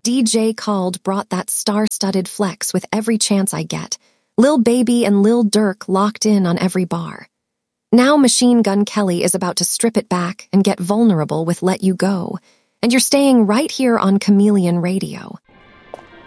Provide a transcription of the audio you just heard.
DJ Called brought that star-studded flex with every chance I get. Lil Baby and Lil Durk locked in on every bar. Now Machine Gun Kelly is about to strip it back and get vulnerable with Let You Go. And you're staying right here on Chameleon Radio.